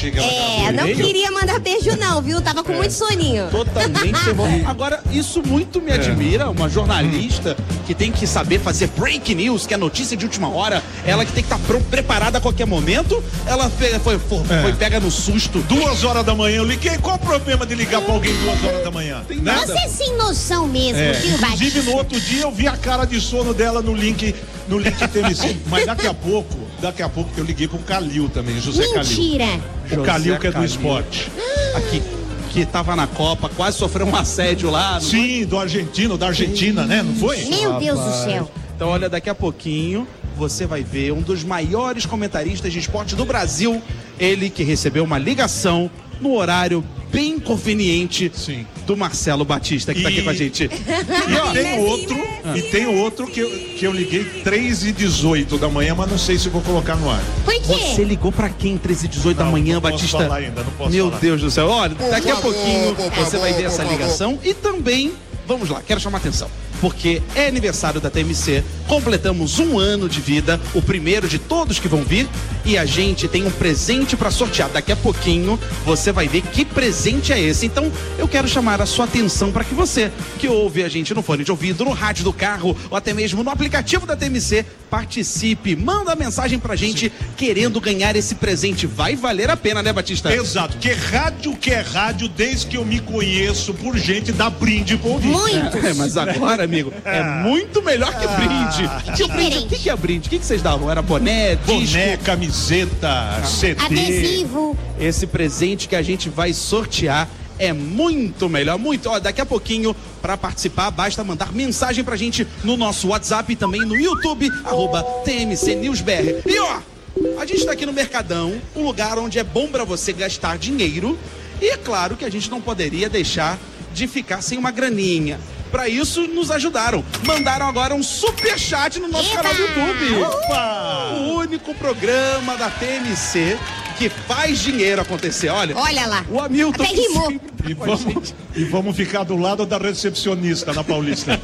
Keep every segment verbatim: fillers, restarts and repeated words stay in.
achei que ela É, não queria mandar beijo não, viu? Tava com é. muito soninho. Totalmente revoltado. Agora, isso muito me admira, uma jornalista hum. que tem que saber fazer break news, que é notícia de última hora, ela que tem que estar tá preparada a qualquer momento, ela foi, foi, foi, é. foi pega no susto. Duas horas da manhã eu liguei, qual o problema de ligar pra alguém duas horas da manhã? Tem nada. Você é sem noção mesmo, é. viu, Batista? Inclusive, no outro dia eu vi a cara de sono dela no link, no link T M C, mas daqui a pouco, daqui a pouco eu liguei pro Calil também, José Calil. Mentira! O Calil que é do Calil. Esporte. Aqui. Que tava na Copa, quase sofreu um assédio lá. Sim, foi? do argentino, da Argentina, Sim. né? Não foi? Meu Deus do céu. Então, olha, daqui a pouquinho você vai ver um dos maiores comentaristas de esporte do Brasil. Ele que recebeu uma ligação no horário bem conveniente Sim. do Marcelo Batista, que e... tá aqui com a gente. E ó, tem outro, ah. e tem outro que eu, que eu liguei três e dezoito da manhã, mas não sei se vou colocar no ar. Por quê? Você ligou pra quem três e dezoito da manhã, não Batista? Posso falar ainda, não posso Meu falar. Deus do céu. Olha, daqui a pouquinho você vai ver essa ligação e também, vamos lá, quero chamar a atenção. Porque é aniversário da T M C, completamos um ano de vida, o primeiro de todos que vão vir, e a gente tem um presente para sortear. Daqui a pouquinho você vai ver que presente é esse. Então eu quero chamar a sua atenção para que você, que ouve a gente no fone de ouvido, no rádio do carro, ou até mesmo no aplicativo da T M C, participe, manda a mensagem pra gente Sim. querendo ganhar esse presente. Vai valer a pena, né, Batista? Exato, que rádio que é rádio, desde que eu me conheço por gente, dá brinde por ouvir. Muito! É, mas agora, amigo, é muito melhor que brinde. Ah, que brinde. O que, que é brinde? O que, que vocês davam? Era boné, boné, disco? camiseta, ah. C D. Adesivo. Esse presente que a gente vai sortear é muito melhor, muito. Ó, daqui a pouquinho, para participar, basta mandar mensagem pra gente no nosso WhatsApp e também no YouTube, arroba T M C News B R. E ó, a gente tá aqui no Mercadão, um lugar onde é bom pra você gastar dinheiro. E é claro que a gente não poderia deixar de ficar sem uma graninha. Para isso, nos ajudaram. Mandaram agora um superchat no nosso Eba! canal do YouTube. Opa! O único programa da T M C que faz dinheiro acontecer. Olha, Olha lá. O Hamilton. Até rimou. E vamos, e vamos ficar do lado da recepcionista na Paulista.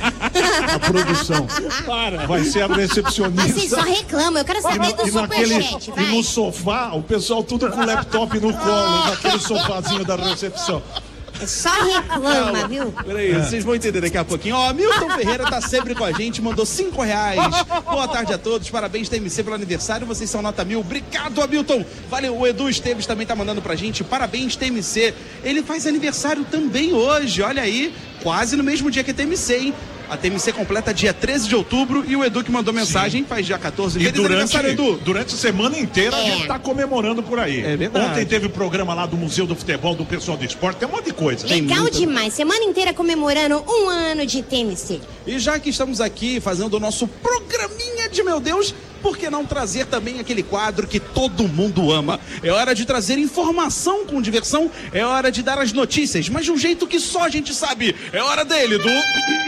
A produção. Para. Vai ser a recepcionista. Vocês só reclamam. Eu quero saber do superchat. E no sofá, o pessoal tudo com o laptop no colo, naquele sofazinho da recepção. Só reclama, Calma. viu? Peraí, é. vocês vão entender daqui a pouquinho. Ó, Milton Ferreira tá sempre com a gente, mandou cinco reais. Boa tarde a todos, parabéns T M C pelo aniversário, vocês são nota mil. Obrigado, Hamilton. Valeu, o Edu Esteves também tá mandando pra gente, parabéns T M C. Ele faz aniversário também hoje, olha aí, quase no mesmo dia que a T M C, hein? A T M C completa dia treze de outubro e o Edu que mandou mensagem Sim. faz dia quatorze. E durante, Edu. durante a semana inteira é. a gente tá comemorando por aí. É verdade. Ontem teve o programa lá do Museu do Futebol, do pessoal do esporte, tem um monte de coisa. Legal muita... demais, semana inteira comemorando um ano de T M C. E já que estamos aqui fazendo o nosso programinha de meu Deus, por que não trazer também aquele quadro que todo mundo ama? É hora de trazer informação com diversão, é hora de dar as notícias, mas de um jeito que só a gente sabe. É hora dele, do...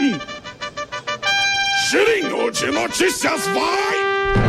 Girinho de notícias, vai!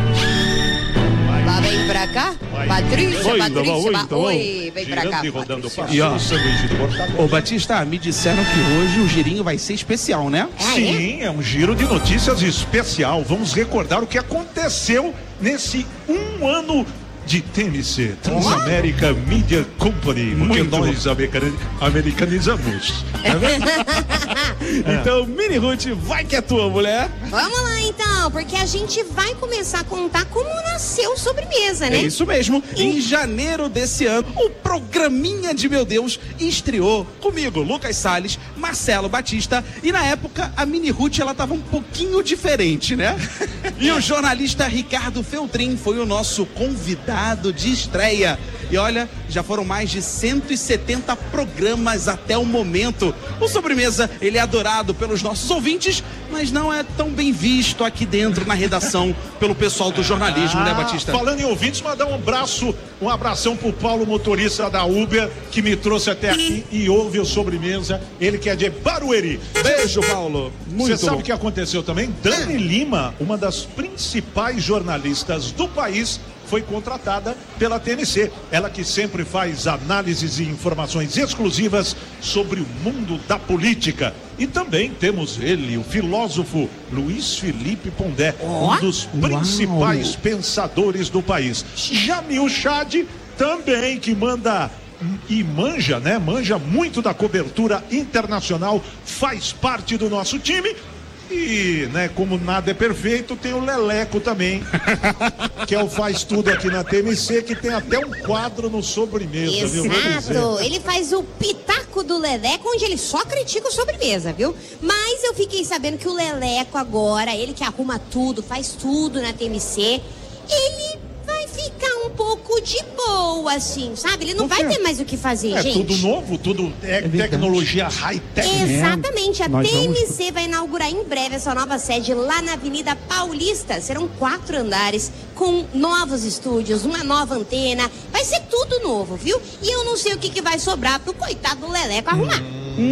Lá vem pra cá, vai. Patrícia, Oi, Patrícia, oi, ba... então, oi, vem pra cá, e rodando Patrícia. E ó, ô Batista, me disseram que hoje o girinho vai ser especial, né? Ah, Sim, é? é um giro de notícias especial. Vamos recordar o que aconteceu nesse um ano de T M C, Transamérica Media Company, porque Muito nós american... americanizamos. É. Então, Mini Ruth, vai que é tua, mulher. Vamos lá então, porque a gente vai começar a contar como nasceu Sobremesa, né? É isso mesmo. E... Em janeiro desse ano, o programinha de meu Deus estreou comigo, Lucas Salles, Marcelo Batista, e na época a Mini Ruth ela tava um pouquinho diferente, né? E o jornalista Ricardo Feltrin foi o nosso convidado de estreia. E olha, já foram mais de cento e setenta programas até o momento. O Sobremesa, ele é adorado pelos nossos ouvintes, mas não é tão bem visto aqui dentro na redação pelo pessoal do jornalismo, ah, né, Batista? Falando em ouvintes, mandar um abraço, um abração pro Paulo, motorista da Uber, que me trouxe até aqui e ouve o Sobremesa, ele que é de Barueri. Beijo, Paulo. Muito Você sabe o que aconteceu também? Dani Lima, uma das principais jornalistas do país, foi contratada pela T M C. Ela que sempre faz análises e informações exclusivas sobre o mundo da política. E também temos ele, o filósofo Luiz Felipe Pondé, oh? um dos principais Uau. pensadores do país. Jamil Chad também, que manda e manja, né? Manja muito da cobertura internacional, faz parte do nosso time. E, né, como nada é perfeito, tem o Leleco também, que é o faz tudo aqui na T M C, que tem até um quadro no Sobremesa, viu? Exato, ele faz o Pitaco do Leleco, onde ele só critica o Sobremesa, viu? Mas eu fiquei sabendo que o Leleco agora, ele que arruma tudo, faz tudo na T M C, ele vai ficar um pouco de boa, assim, sabe? Ele não vai ter mais o que fazer, é gente. É tudo novo, tudo é, é tecnologia high-tech. Exatamente, a Nós T M C vamos... vai inaugurar em breve essa nova sede lá na Avenida Paulista. Serão quatro andares com novos estúdios, uma nova antena, vai ser tudo novo, viu? E eu não sei o que, que vai sobrar pro coitado do Leleco arrumar.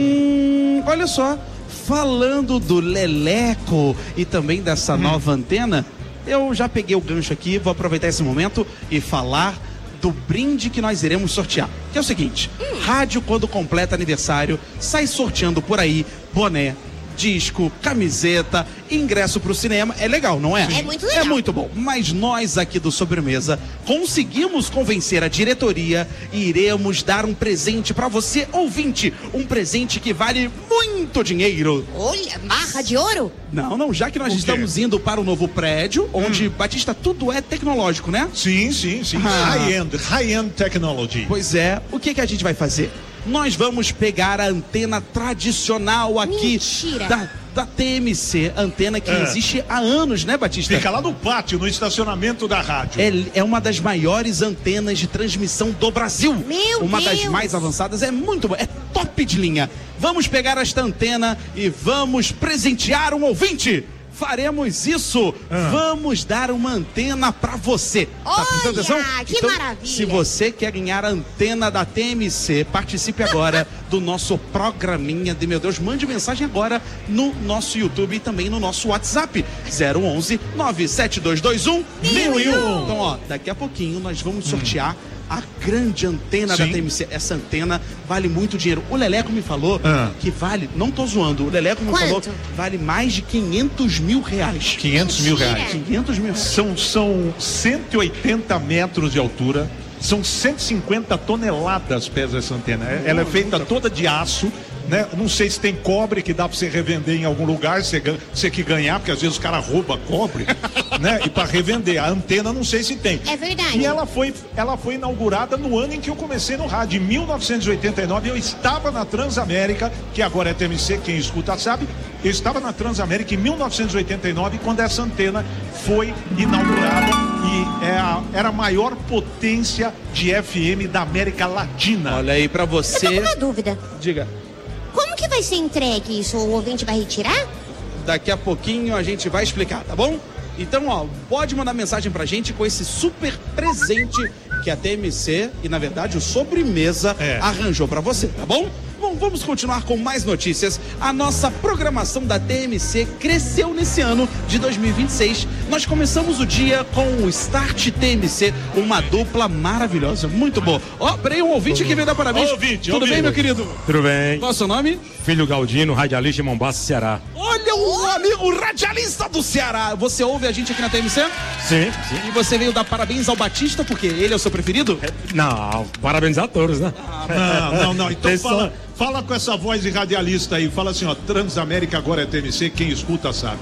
Hum, olha só, falando do Leleco e também dessa hum. nova antena, eu já peguei o gancho aqui, vou aproveitar esse momento e falar do brinde que nós iremos sortear. Que é o seguinte, hum. rádio quando completa aniversário, sai sorteando por aí boné, disco, camiseta, ingresso pro cinema. É legal, não é? É muito legal. É muito bom. Mas nós aqui do Sobremesa conseguimos convencer a diretoria e iremos dar um presente pra você, ouvinte. Um presente que vale muito dinheiro. Olha, barra de ouro? Não, não, já que nós estamos indo para o novo prédio, onde, hum. Batista, tudo é tecnológico, né? Sim, sim, sim. Ah. High-end, high-end technology. Pois é, o que que a gente vai fazer? Nós vamos pegar a antena tradicional aqui da, da T M C, antena que é. existe há anos, né, Batista? Fica lá no pátio, no estacionamento da rádio. É, é uma das maiores antenas de transmissão do Brasil. Meu uma Deus. das mais avançadas, é muito, é top de linha. Vamos pegar esta antena e vamos presentear um ouvinte. Faremos isso, ah. vamos dar uma antena pra você. Olha, tá prestando atenção? Que então, maravilha. Se você quer ganhar a antena da T M C, participe agora do nosso programinha de meu Deus. Mande mensagem agora no nosso YouTube e também no nosso WhatsApp. zero onze, nove sete dois dois um, mil e um. Então, ó, daqui a pouquinho nós vamos sortear hum. a grande antena Sim. da T M C. Essa antena vale muito dinheiro. O Leleco me falou ah. que vale, não tô zoando, o Leleco me Quanto? falou que vale mais de quinhentos mil reais. quinhentos mil reais. quinhentos mil reais. São, são cento e oitenta metros de altura, são cento e cinquenta toneladas pesa essa antena. Ela é feita toda de aço. Né? Não sei se tem cobre que dá pra você revender em algum lugar, você, você que ganhar, porque às vezes os caras roubam cobre, né? E pra revender. A antena não sei se tem. É verdade. E ela foi, ela foi inaugurada no ano em que eu comecei no rádio, em mil novecentos e oitenta e nove. Eu estava na Transamérica, que agora é T M C, quem escuta sabe. Eu estava na Transamérica em mil novecentos e oitenta e nove, quando essa antena foi inaugurada. E é a, era a maior potência de F M da América Latina. Olha aí pra você. Eu tô com uma dúvida. Diga. Como que vai ser entregue isso? O ouvinte vai retirar? Daqui a pouquinho a gente vai explicar, tá bom? Então, ó, pode mandar mensagem pra gente com esse super presente que a T M C e, na verdade, o Sobremesa é. arranjou pra você, tá bom? Bom, vamos continuar com mais notícias. A nossa programação da T M C cresceu nesse ano de dois mil e vinte e seis. Nós começamos o dia com o Start T M C, uma dupla maravilhosa, muito boa. Ó, oh, peraí, um ouvinte que veio dar parabéns. Ô, ouvinte, Tudo ouvinte. bem, meu querido? Tudo bem. Qual é o seu nome? Filho Galdino, radialista em Mombaça, Ceará. Olha o amigo, o radialista do Ceará. Você ouve a gente aqui na T M C? Sim, sim. E você veio dar parabéns ao Batista, porque ele é o seu preferido? É, não, parabéns a todos, né? Ah, não, não, não. Então Vocês fala, são- fala com essa voz de radialista aí. Fala assim, ó, Transamérica agora é T M C, quem escuta sabe.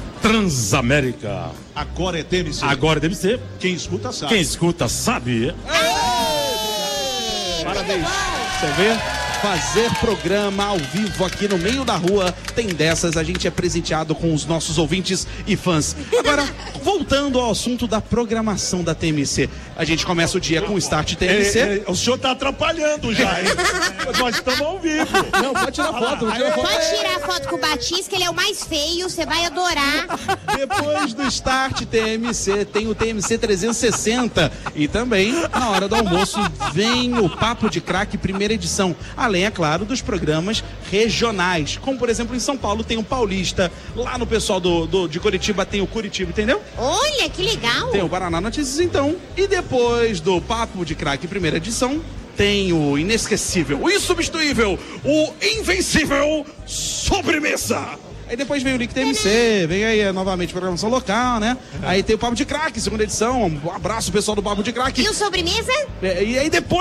Transamérica. Agora é T M C. Agora deve ser. Quem escuta sabe. Quem escuta sabe. Parabéns. Você vê? Fazer programa ao vivo aqui no meio da rua, tem dessas, a gente é presenteado com os nossos ouvintes e fãs. Agora, voltando ao assunto da programação da T M C, a gente começa o dia com o Start T M C. É, é, o senhor tá atrapalhando já, hein? Nós estamos ao vivo. Não, pode tirar foto, não tira foto. Pode tirar foto com o Batista, que ele é o mais feio, você vai adorar. Depois do Start T M C, tem o T M C trezentos e sessenta. E também, na hora do almoço, vem o Papo de Craque, primeira edição. Além, é claro, dos programas regionais. Como, por exemplo, em São Paulo tem o Paulista. Lá no pessoal do, do, de Curitiba tem o Curitiba, entendeu? Olha, que legal. Tem o Paraná Notícias, então. E depois do Papo de Craque, primeira edição, tem o inesquecível, o insubstituível, o invencível Sobremesa. Aí depois vem o Link T M C, vem aí é, novamente programação local, né? Aí tem o Papo de Crack, segunda edição. Um abraço, pessoal do Papo de Crack. E o sobremesa? É, e aí depois